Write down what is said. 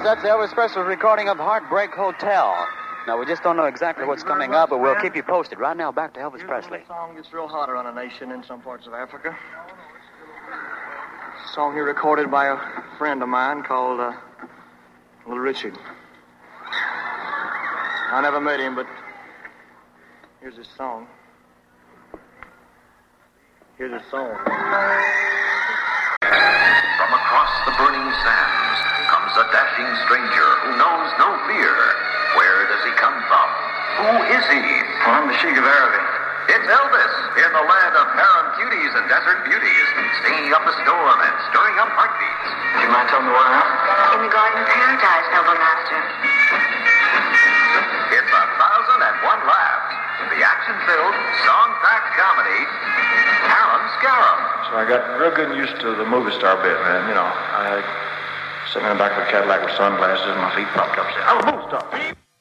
That's Elvis Presley's recording of Heartbreak Hotel. Now, we just don't know exactly what's coming up, but we'll keep you posted. Right now, back to Elvis Presley. The song gets real hot around a nation in some parts of Africa. A song here recorded by a friend of mine called Little Richard. I never met him, but here's his song. Here's his song. From across the burning sands comes a dashing stranger who knows no fear. Where does he come from? Who is he? I'm the Sheik of Araby. It's Elvis in the land of harem cuties and desert beauties, singing up a storm and stirring up heartbeats. Do you mind telling me where I am? In the Garden of Paradise, noble master. It's 1,001 laughs. The action-filled, song-packed comedy, Alan Scarab. So I got real good used to the movie star bit, man. You know, I sitting in the back of a Cadillac with sunglasses and my feet propped up. Saying, I'm a movie star.